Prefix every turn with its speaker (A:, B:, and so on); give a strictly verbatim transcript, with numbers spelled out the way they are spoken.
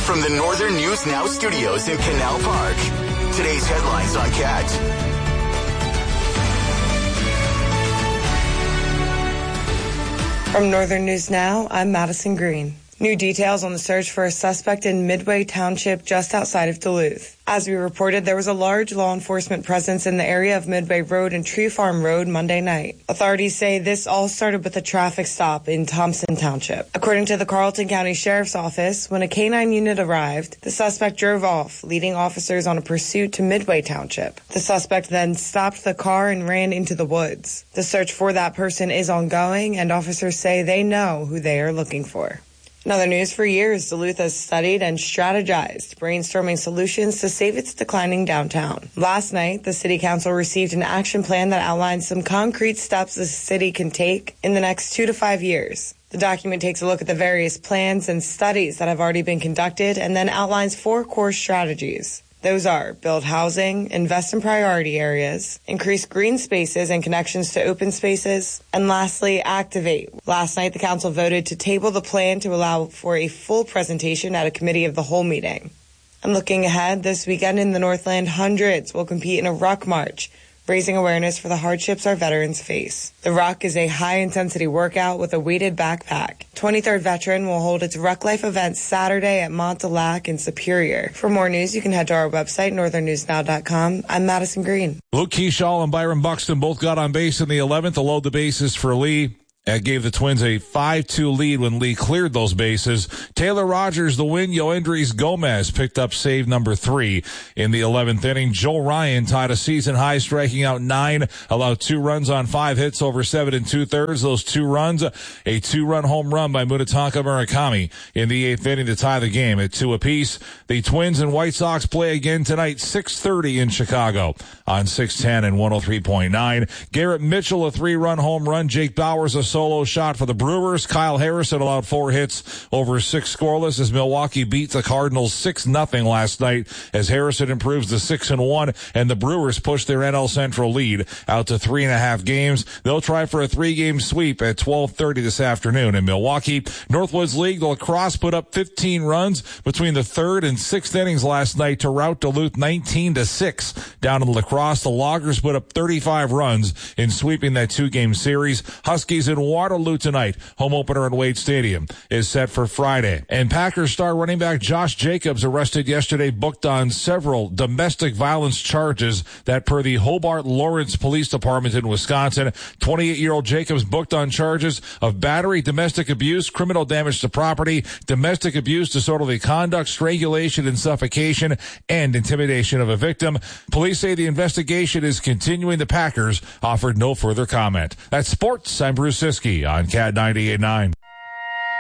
A: from the Northern News Now studios in Canal Park. Today's headlines on Cat.
B: From Northern News Now, I'm Madison Green. New details on the search for a suspect in Midway Township just outside of Duluth. As we reported, there was a large law enforcement presence in the area of Midway Road and Tree Farm Road Monday night. Authorities say this all started with a traffic stop in Thompson Township. According to the Carlton County Sheriff's Office, when a canine unit arrived, the suspect drove off, leading officers on a pursuit to Midway Township. The suspect then stopped the car and ran into the woods. The search for that person is ongoing, and officers say they know who they are looking for. In other news, for years, Duluth has studied and strategized, brainstorming solutions to save its declining downtown. Last night, the City Council received an action plan that outlines some concrete steps the city can take in the next two to five years. The document takes a look at the various plans and studies that have already been conducted and then outlines four core strategies. Those are build housing, invest in priority areas, increase green spaces and connections to open spaces, and lastly, activate. Last night, the council voted to table the plan to allow for a full presentation at a committee of the whole meeting. And looking ahead, this weekend in the Northland, hundreds will compete in a ruck march, raising awareness for the hardships our veterans face. The Ruck is a high-intensity workout with a weighted backpack. twenty-third Veteran will hold its Ruck Life event Saturday at Montauk in Superior. For more news, you can head to our website, northern news now dot com. I'm Madison Green.
C: Luke Keyshaw and Byron Buxton both got on base in the eleventh to load the bases for Lee. That gave the Twins a five two lead when Lee cleared those bases. Taylor Rogers, the win. Yoendris Gomez picked up save number three in the eleventh inning. Joe Ryan tied a season high, striking out nine, allowed two runs on five hits over seven and two-thirds. Those two runs, a two-run home run by Munetaka Murakami in the eighth inning to tie the game at two apiece. The Twins and White Sox play again tonight, six thirty in Chicago on six ten and one oh three point nine. Garrett Mitchell, a three-run home run. Jake Bauers, a solo shot for the Brewers. Kyle Harrison allowed four hits over six scoreless as Milwaukee beat the Cardinals six nothing last night as Harrison improves to six and one and the Brewers push their N L Central lead out to three and a half games. They'll try for a three-game sweep at twelve thirty this afternoon in Milwaukee. Northwoods League, the Lacrosse put up fifteen runs between the third and sixth innings last night to rout Duluth nineteen to six. Down in Lacrosse, the Loggers put up thirty-five runs in sweeping that two-game series. Huskies in Waterloo tonight. Home opener at Wade Stadium is set for Friday. And Packers star running back Josh Jacobs, arrested yesterday, booked on several domestic violence charges that per the Hobart Lawrence Police Department in Wisconsin. twenty-eight-year-old Jacobs booked on charges of battery, domestic abuse, criminal damage to property, domestic abuse, disorderly conduct, strangulation and suffocation, and intimidation of a victim. Police say the investigation is continuing. The Packers offered no further comment. That's sports. I'm Bruce Siskey on Cat ninety-eight point nine.